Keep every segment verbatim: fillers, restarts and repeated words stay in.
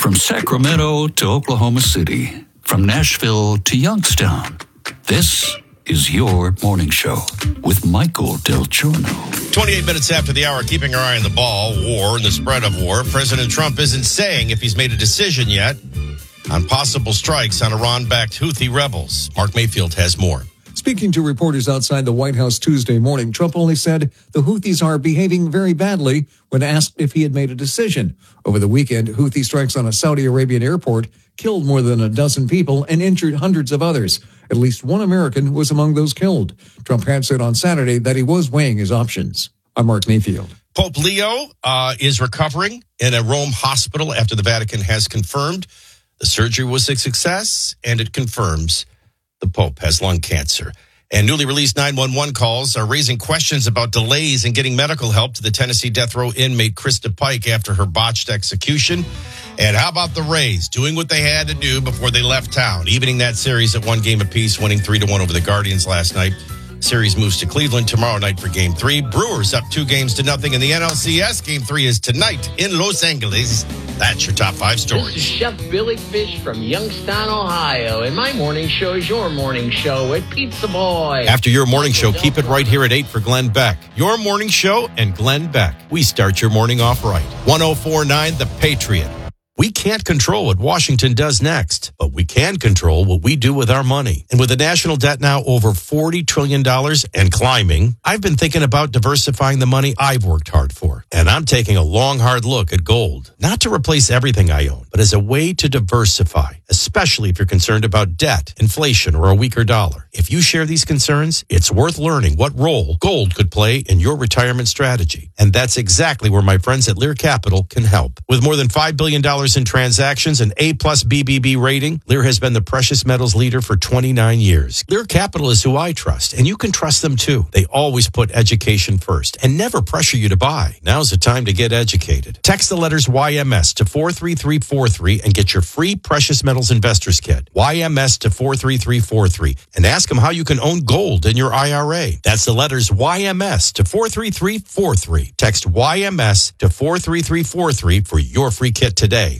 From Sacramento to Oklahoma City, from Nashville to Youngstown, this is your morning show with Michael Del Giorno. twenty-eight minutes after the hour, keeping our eye on the ball, war and the spread of war. President Trump isn't saying if he's made a decision yet on possible strikes on Iran-backed Houthi rebels. Mark Mayfield has more. Speaking to reporters outside the White House Tuesday morning, Trump only said the Houthis are behaving very badly when asked if he had made a decision. Over the weekend, Houthi strikes on a Saudi Arabian airport killed more than a dozen people and injured hundreds of others. At least one American was among those killed. Trump had said on Saturday that he was weighing his options. I'm Mark Mayfield. Pope Leo uh, is recovering in a Rome hospital after the Vatican has confirmed the surgery was a success, and it confirms the Pope has lung cancer. And newly released nine one one calls are raising questions about delays in getting medical help to the Tennessee death row inmate Krista Pike after her botched execution. And how about the Rays doing what they had to do before they left town, evening that series at one game apiece, winning three to one over the Guardians last night. Series moves to Cleveland tomorrow night for game three. Brewers up two games to nothing in the N L C S. Game three is tonight in Los Angeles. That's your top five stories. This is Chef Billy Fish from Youngstown, Ohio, and my morning show is your morning show at Pizza Boy. After your morning show, keep it right here at eight for Glenn Beck. Your morning show and Glenn Beck. We start your morning off right. one oh four point nine The Patriot. We can't control what Washington does next, but we can control what we do with our money. And with the national debt now over forty trillion dollars and climbing, I've been thinking about diversifying the money I've worked hard for. And I'm taking a long, hard look at gold, not to replace everything I own, but as a way to diversify, especially if you're concerned about debt, inflation, or a weaker dollar. If you share these concerns, it's worth learning what role gold could play in your retirement strategy. And that's exactly where my friends at Lear Capital can help. With more than five billion dollars in transactions and A-plus B B B rating, Lear has been the precious metals leader for twenty-nine years. Lear Capital is who I trust, and you can trust them too. They always put education first and never pressure you to buy. Now's the time to get educated. Text the letters Y M S to four three three four three and get your free Precious Metals Investors Kit. Y M S to four three three four three and ask them how you can own gold in your I R A. That's the letters Y M S to four three three four three. Text Y M S to four three three four three for your free kit today.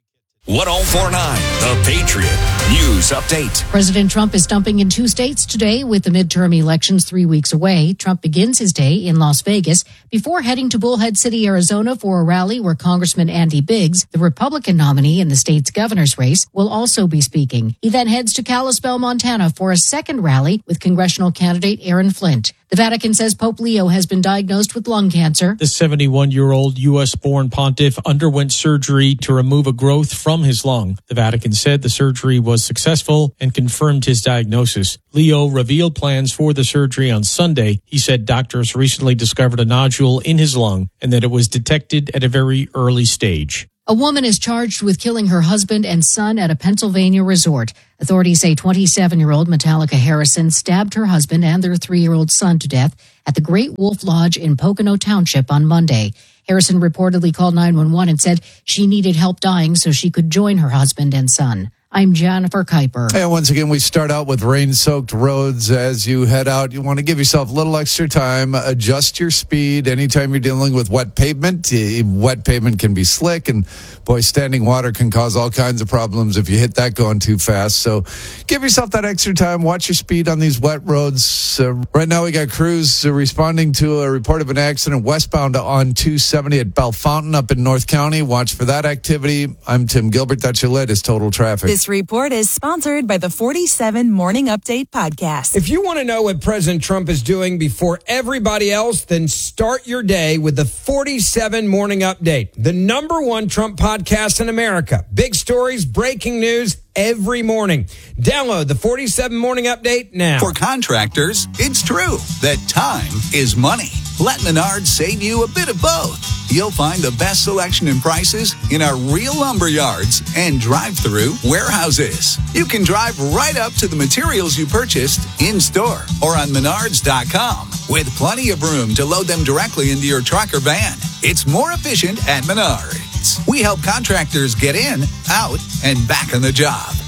one oh four point nine The Patriot News Update. President Trump is dumping in two states today with the midterm elections three weeks away. Trump begins his day in Las Vegas before heading to Bullhead City, Arizona for a rally where Congressman Andy Biggs, the Republican nominee in the state's governor's race, will also be speaking. He then heads to Kalispell, Montana for a second rally with congressional candidate Aaron Flint. The Vatican says Pope Leo has been diagnosed with lung cancer. The seventy-one-year-old U S-born pontiff underwent surgery to remove a growth from his lung. The Vatican said the surgery was successful and confirmed his diagnosis. Leo revealed plans for the surgery on Sunday. He said doctors recently discovered a nodule in his lung and that it was detected at a very early stage. A woman is charged with killing her husband and son at a Pennsylvania resort. Authorities say twenty-seven-year-old Metallica Harrison stabbed her husband and their three-year-old son to death at the Great Wolf Lodge in Pocono Township on Monday. Harrison reportedly called nine one one and said she needed help dying so she could join her husband and son. I'm Jennifer Kuiper. And once again, we start out with rain-soaked roads. As you head out, you want to give yourself a little extra time. Adjust your speed. Anytime you're dealing with wet pavement, wet pavement can be slick, and boy, standing water can cause all kinds of problems if you hit that going too fast. So give yourself that extra time. Watch your speed on these wet roads. Uh, right now, we got crews uh, responding to a report of an accident westbound on two seventy at Bellefontaine up in North County. Watch for that activity. I'm Tim Gilbert. That's your latest Total Traffic. This report is sponsored by the forty-seven Morning Update podcast. If you want to know what President Trump is doing before everybody else, then start your day with the forty-seven Morning Update, the number one Trump podcast in America. Big stories, breaking news every morning. Download the forty-seven Morning Update now. For contractors, it's true that time is money. Let Menards save you a bit of both. You'll find the best selection and prices in our real lumber yards and drive-through warehouses. You can drive right up to the materials you purchased in-store or on menards dot com with plenty of room to load them directly into your truck or van. It's more efficient at Menards. We help contractors get in, out, and back on the job.